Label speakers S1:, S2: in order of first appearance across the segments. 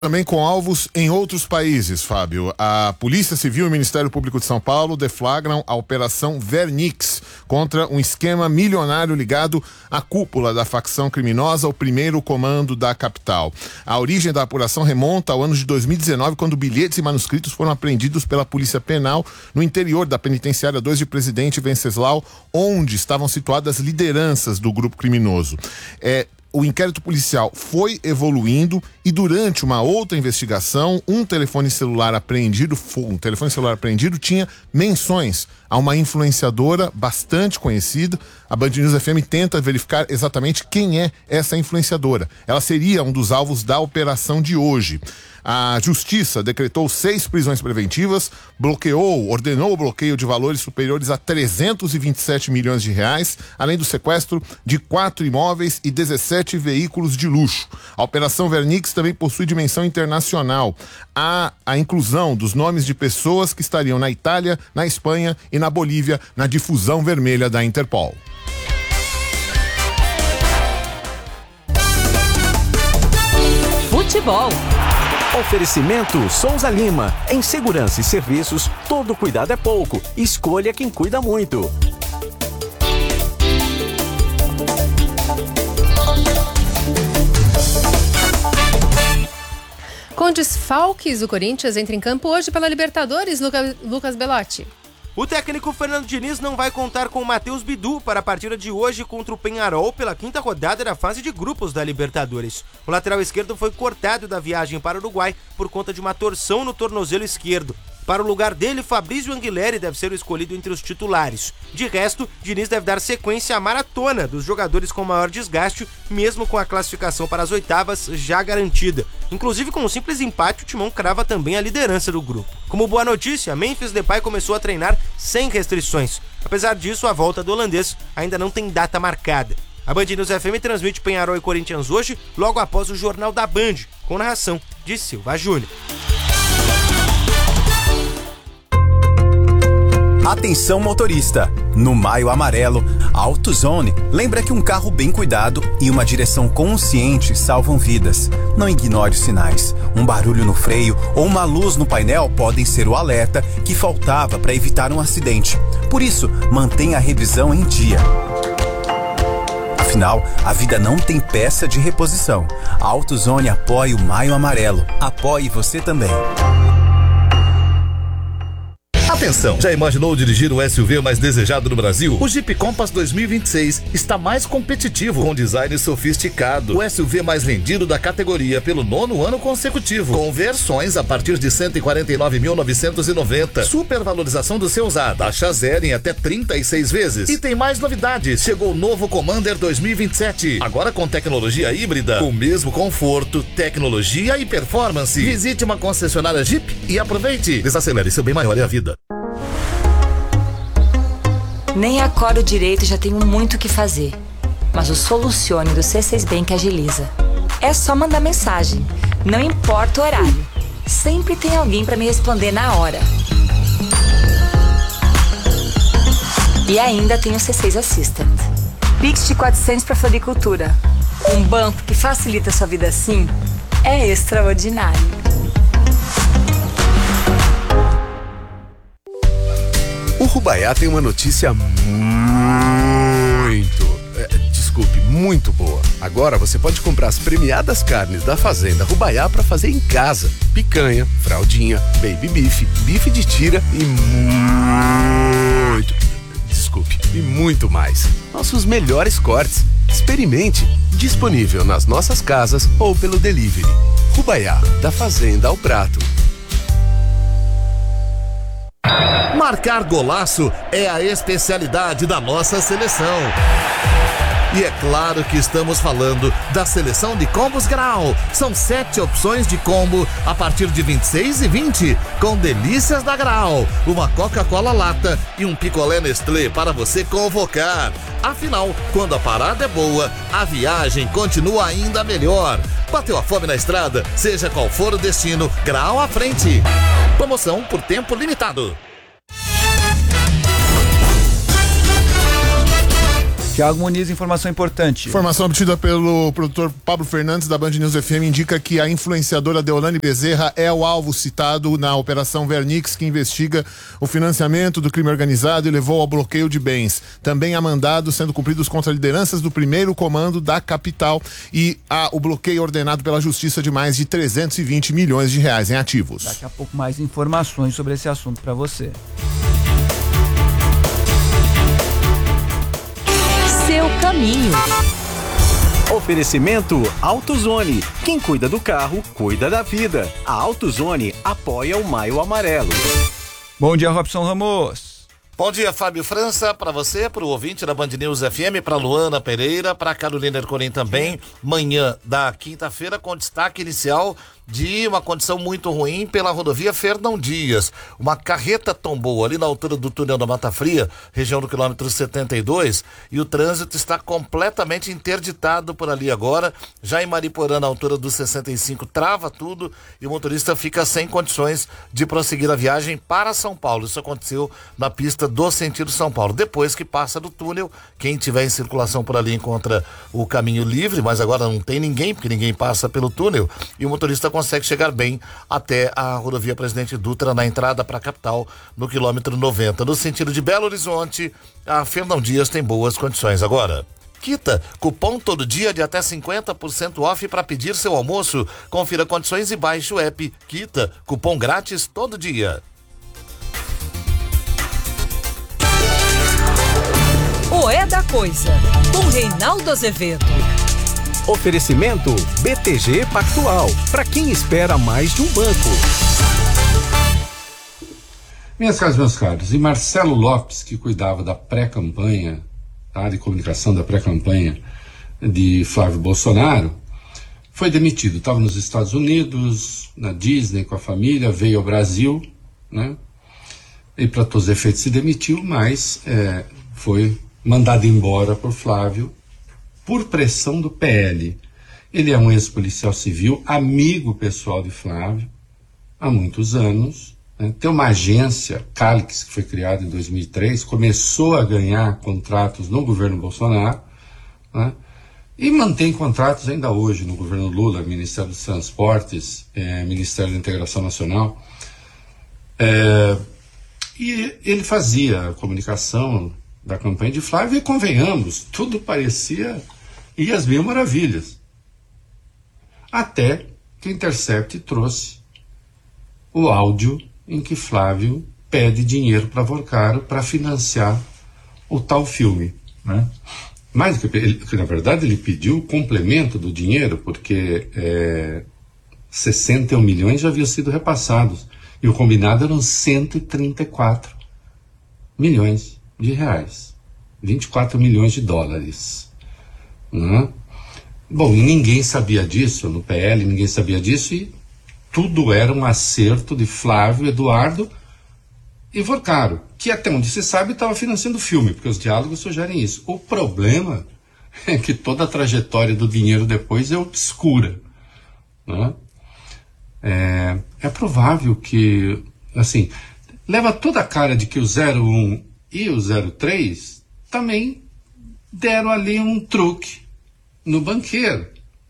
S1: Também com alvos em outros países, Fábio. A Polícia Civil e o Ministério Público de São Paulo deflagram a Operação Vernix contra um esquema milionário ligado à cúpula da facção criminosa, o primeiro comando da capital. A origem da apuração remonta ao ano de 2019, quando bilhetes e manuscritos foram apreendidos pela Polícia Penal no interior da Penitenciária 2 de Presidente Venceslau, onde estavam situadas lideranças do grupo criminoso. O inquérito policial foi evoluindo e durante uma outra investigação, um telefone celular apreendido tinha menções a uma influenciadora bastante conhecida. A Band News FM tenta verificar exatamente quem é essa influenciadora. Ela seria um dos alvos da operação de hoje. A Justiça decretou 6 prisões preventivas, ordenou o bloqueio de valores superiores a 327 milhões de reais, além do sequestro de 4 imóveis e 17 veículos de luxo. A Operação Vernix também possui dimensão internacional. Há a inclusão dos nomes de pessoas que estariam na Itália, na Espanha e na Bolívia na difusão vermelha da Interpol.
S2: Futebol. Oferecimento Souza Lima. Em segurança e serviços, todo cuidado é pouco. Escolha quem cuida muito.
S3: Com desfalques, o Corinthians entra em campo hoje pela Libertadores, Lucas Belotti.
S4: O técnico Fernando Diniz não vai contar com o Matheus Bidu para a partida de hoje contra o Peñarol pela 5ª rodada da fase de grupos da Libertadores. O lateral esquerdo foi cortado da viagem para o Uruguai por conta de uma torção no tornozelo esquerdo. Para o lugar dele, Fabrício Anguilleri deve ser o escolhido entre os titulares. De resto, Diniz deve dar sequência à maratona dos jogadores com maior desgaste, mesmo com a classificação para as oitavas já garantida. Inclusive, com um simples empate, o Timão crava também a liderança do grupo. Como boa notícia, Memphis Depay começou a treinar sem restrições. Apesar disso, a volta do holandês ainda não tem data marcada. A Band News FM transmite Peñarol e Corinthians hoje, logo após o Jornal da Band, com narração de Silva Júnior.
S5: Atenção motorista, no Maio Amarelo, a AutoZone lembra que um carro bem cuidado e uma direção consciente salvam vidas. Não ignore os sinais. Um barulho no freio ou uma luz no painel podem ser o alerta que faltava para evitar um acidente. Por isso, mantenha a revisão em dia. Afinal, a vida não tem peça de reposição. A AutoZone apoia o Maio Amarelo. Apoie você também.
S6: Atenção! Já imaginou dirigir o SUV mais desejado no Brasil? O Jeep Compass 2026 está mais competitivo, com design sofisticado. O SUV mais vendido da categoria pelo 9º ano consecutivo, com versões a partir de R$ 149.990. Supervalorização do seu usado, taxa zero em até 36 vezes. E tem mais novidades. Chegou o novo Commander 2027, agora com tecnologia híbrida, com o mesmo conforto, tecnologia e performance. Visite uma concessionária Jeep e aproveite. Desacelere, seu bem maior é a vida.
S7: Nem acordo direito e já tenho muito o que fazer. Mas o Solucione do C6 Bank agiliza. É só mandar mensagem, não importa o horário. Sempre tem alguém para me responder na hora. E ainda tem o C6 Assistant. Pix de 400 para floricultura. Um banco que facilita sua vida assim é extraordinário.
S8: O Rubaiá tem uma notícia muito boa. Agora você pode comprar as premiadas carnes da Fazenda Rubaiá para fazer em casa. Picanha, fraldinha, baby beef, bife de tira e muito mais. Nossos melhores cortes. Experimente. Disponível nas nossas casas ou pelo delivery. Rubaiá, da fazenda ao prato.
S6: Marcar golaço é a especialidade da nossa seleção. E é claro que estamos falando da seleção de combos Grau. São 7 opções de combo a partir de 26 e 20, com delícias da Grau, uma Coca-Cola lata e um picolé Nestlé para você convocar. Afinal, quando a parada é boa, a viagem continua ainda melhor. Bateu a fome na estrada? Seja qual for o destino, Grau à frente. Promoção por tempo limitado.
S9: Tiago Muniz, informação importante.
S1: Informação obtida pelo produtor Pablo Fernandes da Band News FM indica que a influenciadora Deolane Bezerra é o alvo citado na Operação Vernix, que investiga o financiamento do crime organizado e levou ao bloqueio de bens. Também há mandados sendo cumpridos contra lideranças do primeiro comando da capital e há o bloqueio ordenado pela Justiça de mais de 320 milhões de reais em ativos.
S9: Daqui a pouco mais informações sobre esse assunto para você.
S2: Seu caminho. Oferecimento AutoZone. Quem cuida do carro, cuida da vida. A AutoZone apoia o Maio Amarelo.
S9: Bom dia, Robson Ramos.
S6: Bom dia, Fábio França, para você, para o ouvinte da Band News FM, para Luana Pereira, para Carolina Ercolim também. Manhã da quinta-feira com destaque inicial de uma condição muito ruim pela rodovia Fernão Dias. Uma carreta tombou ali na altura do túnel da Mata Fria, região do quilômetro 72, e o trânsito está completamente interditado por ali agora. Já em Mariporã, na altura do 65, trava tudo e o motorista fica sem condições de prosseguir a viagem para São Paulo. Isso aconteceu na pista do sentido São Paulo. Depois que passa do túnel, quem tiver em circulação por ali encontra o caminho livre, mas agora não tem ninguém, porque ninguém passa pelo túnel, e o motorista consegue chegar bem até a rodovia Presidente Dutra, na entrada para a capital, no quilômetro 90. No sentido de Belo Horizonte, a Fernão Dias tem boas condições. Agora, Quita, cupom todo dia de até 50% off para pedir seu almoço. Confira condições e baixe o app Quita, cupom grátis todo dia.
S10: O É da Coisa, com Reinaldo Azevedo.
S2: Oferecimento BTG Pactual, para quem espera mais de um banco.
S11: Minhas caras, meus caros, e Marcelo Lopes, que cuidava da pré-campanha, tá, de comunicação da pré-campanha de Flávio Bolsonaro, foi demitido. Estava nos Estados Unidos, na Disney com a família, veio ao Brasil, né? E para todos os efeitos se demitiu, mas foi mandado embora por Flávio por pressão do PL. Ele é um ex-policial civil, amigo pessoal de Flávio, há muitos anos, né? Tem uma agência, Calix, que foi criada em 2003, começou a ganhar contratos no governo Bolsonaro, né? E mantém contratos ainda hoje no governo Lula, Ministério dos Transportes, Ministério da Integração Nacional. E ele fazia a comunicação da campanha de Flávio e, convenhamos, tudo parecia e as mil maravilhas. Até que o Intercept trouxe o áudio em que Flávio pede dinheiro para Vorcaro para financiar o tal filme, né? Mais do que na verdade ele pediu o complemento do dinheiro, porque 61 milhões já haviam sido repassados e o combinado eram 134 milhões de reais, 24 milhões de dólares, né? Bom, e ninguém sabia disso no PL, ninguém sabia disso, e tudo era um acerto de Flávio, Eduardo e Vorcaro, que até onde se sabe estava financiando o filme, porque os diálogos sugerem isso. O problema é que toda a trajetória do dinheiro depois é obscura, né? É provável que, assim, leva toda a cara de que o 01 e o 03 também deram ali um truque no banqueiro.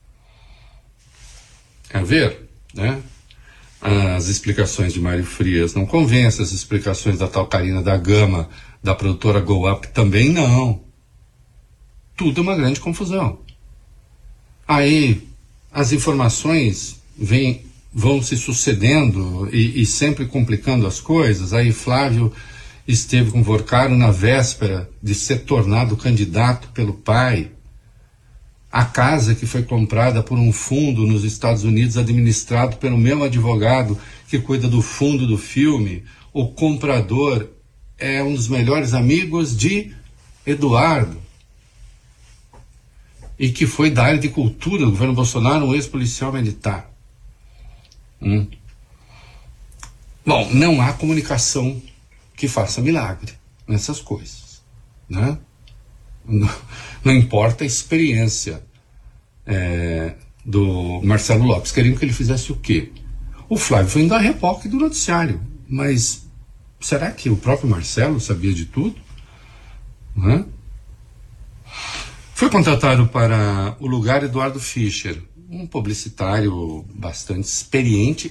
S11: Quer ver, né? As explicações de Mário Frias não convencem, as explicações da tal Karina da Gama, da produtora Go Up, também não. Tudo é uma grande confusão. Aí as informações vão se sucedendo e sempre complicando as coisas. Aí Flávio esteve com Vorcaro na véspera de ser tornado candidato pelo pai. A casa que foi comprada por um fundo nos Estados Unidos, administrado pelo mesmo advogado que cuida do fundo do filme, o comprador é um dos melhores amigos de Eduardo, e que foi da área de cultura do governo Bolsonaro, um ex-policial militar. Bom, não há comunicação que faça milagre nessas coisas, né? Não importa a experiência do Marcelo Lopes. Queriam que ele fizesse o quê? O Flávio foi indo a reboque do noticiário, mas será que o próprio Marcelo sabia de tudo? Foi contratado para o lugar Eduardo Fischer, um publicitário bastante experiente